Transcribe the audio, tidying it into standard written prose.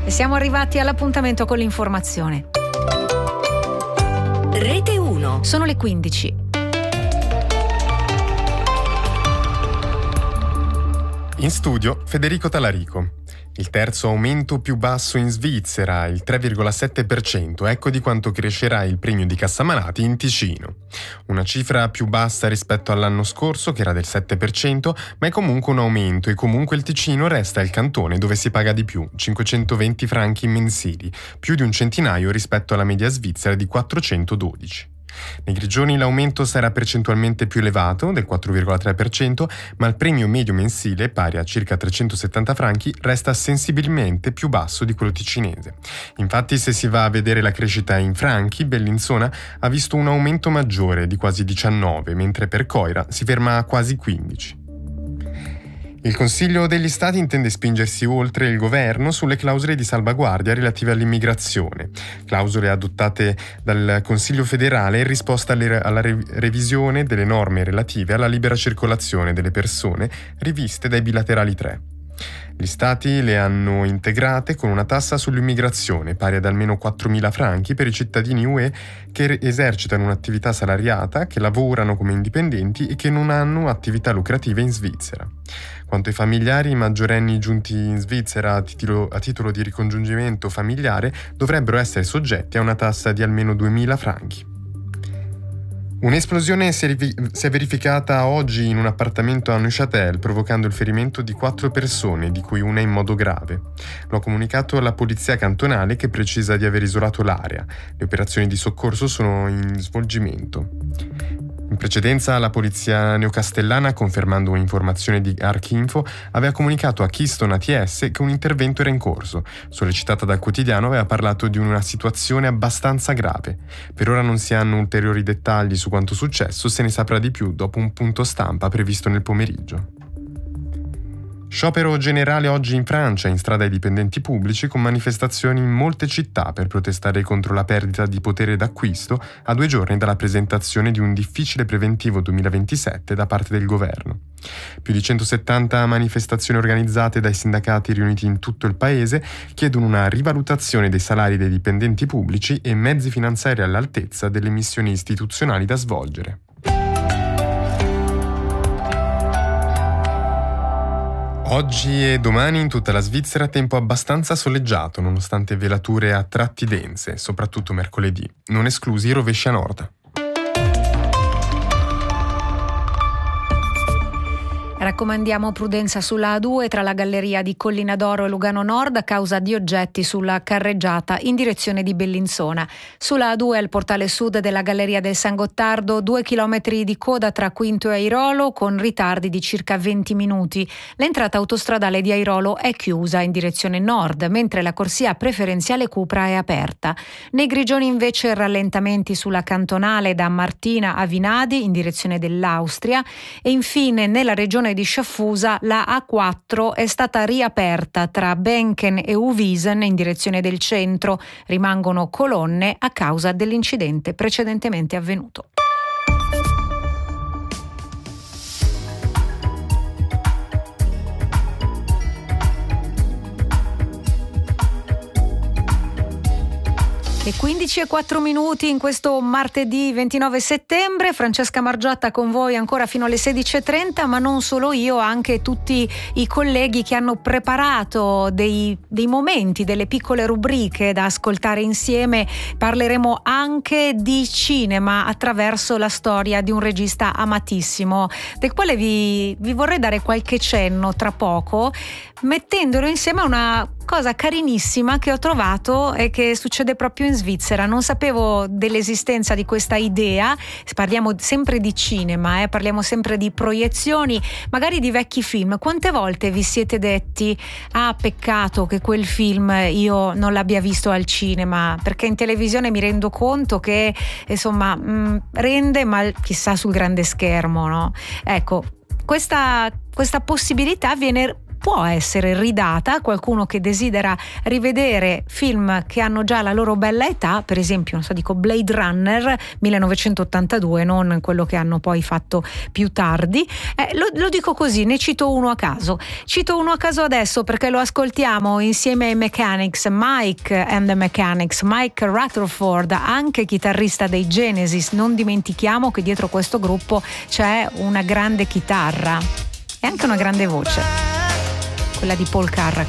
E siamo arrivati all'appuntamento con l'informazione. Rete 1. Sono le 15. In studio Federico Talarico. Il terzo aumento più basso in Svizzera, il 3,7%, ecco di quanto crescerà il premio di cassamalati in Ticino. Una cifra più bassa rispetto all'anno scorso, che era del 7%, ma è comunque un aumento e comunque il Ticino resta il cantone dove si paga di più, 520 franchi mensili, più di un centinaio rispetto alla media svizzera di 412. Nei Grigioni l'aumento sarà percentualmente più elevato, del 4,3%, ma il premio medio mensile, pari a circa 370 franchi, resta sensibilmente più basso di quello ticinese. Infatti, se si va a vedere la crescita in franchi, Bellinzona ha visto un aumento maggiore di quasi 19, mentre per Coira si ferma a quasi 15. Il Consiglio degli Stati intende spingersi oltre il governo sulle clausole di salvaguardia relative all'immigrazione, clausole adottate dal Consiglio federale in risposta alla revisione delle norme relative alla libera circolazione delle persone riviste dai bilaterali 3. Gli Stati le hanno integrate con una tassa sull'immigrazione pari ad almeno 4.000 franchi per i cittadini UE che esercitano un'attività salariata, che lavorano come indipendenti e che non hanno attività lucrative in Svizzera. Quanto ai familiari, i maggiorenni giunti in Svizzera a titolo di ricongiungimento familiare dovrebbero essere soggetti a una tassa di almeno 2.000 franchi. Un'esplosione si è verificata oggi in un appartamento a Neuchâtel, provocando il ferimento di 4 persone, di cui una in modo grave. Lo ha comunicato la polizia cantonale, che precisa di aver isolato l'area. Le operazioni di soccorso sono in svolgimento. In precedenza la polizia neocastellana, confermando un'informazione di Archinfo, aveva comunicato a Keystone ATS che un intervento era in corso. Sollecitata dal quotidiano, aveva parlato di una situazione abbastanza grave. Per ora non si hanno ulteriori dettagli su quanto successo, se ne saprà di più dopo un punto stampa previsto nel pomeriggio. Sciopero generale oggi in Francia, in strada ai dipendenti pubblici, con manifestazioni in molte città per protestare contro la perdita di potere d'acquisto a 2 giorni dalla presentazione di un difficile preventivo 2027 da parte del governo. Più di 170 manifestazioni organizzate dai sindacati riuniti in tutto il paese chiedono una rivalutazione dei salari dei dipendenti pubblici e mezzi finanziari all'altezza delle missioni istituzionali da svolgere. Oggi e domani in tutta la Svizzera tempo abbastanza soleggiato, nonostante velature a tratti dense, soprattutto mercoledì, non esclusi i rovesci a nord. Raccomandiamo prudenza sulla A2 tra la galleria di Collina d'Oro e Lugano Nord a causa di oggetti sulla carreggiata in direzione di Bellinzona. Sulla A2 al portale sud della galleria del San Gottardo 2 chilometri di coda tra Quinto e Airolo con ritardi di circa 20 minuti. L'entrata autostradale di Airolo è chiusa in direzione nord, mentre la corsia preferenziale Cupra è aperta. Nei Grigioni invece rallentamenti sulla cantonale da Martina a Vinadi in direzione dell'Austria e infine nella regione di Sciaffusa la A4 è stata riaperta tra Benken e Uvisen in direzione del centro. Rimangono colonne a causa dell'incidente precedentemente avvenuto. Le 15:04 in questo martedì 29 settembre. Francesca Margiotta con voi ancora fino alle 16:30, ma non solo io, anche tutti i colleghi che hanno preparato dei momenti, delle piccole rubriche da ascoltare insieme. Parleremo anche di cinema attraverso la storia di un regista amatissimo, del quale vi vorrei dare qualche cenno tra poco, mettendolo insieme a una cosa carinissima che ho trovato e che succede proprio in Svizzera. Non sapevo dell'esistenza di questa idea. Parliamo sempre di cinema, parliamo sempre di proiezioni, magari di vecchi film. Quante volte vi siete detti: ah, peccato che quel film io non l'abbia visto al cinema, perché in televisione mi rendo conto che insomma rende, ma chissà sul grande schermo, no? Ecco, questa possibilità viene può essere ridata. Qualcuno che desidera rivedere film che hanno già la loro bella età, per esempio, Blade Runner 1982, non quello che hanno poi fatto più tardi. Lo dico così, ne cito uno a caso. Cito uno a caso adesso perché lo ascoltiamo insieme ai Mechanics, Mike and the Mechanics, Mike Rutherford, anche chitarrista dei Genesis. Non dimentichiamo che dietro questo gruppo c'è una grande chitarra e anche una grande voce, quella di Paul Carrack.